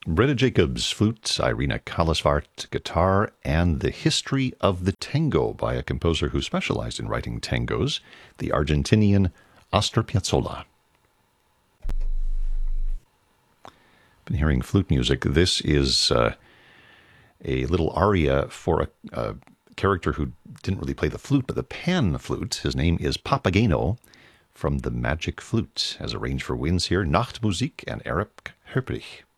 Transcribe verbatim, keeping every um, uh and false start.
Breda Jacobs, flute, Irina Kallasvart, guitar, and The History of the Tango by a composer who specialized in writing tangos, the Argentinian Astor Piazzolla. Been hearing flute music. This is uh, a little aria for a, a character who didn't really play the flute, but the pan flute. His name is Papageno from The Magic Flute, as arranged for winds here, Nachtmusik and Eric Höprich.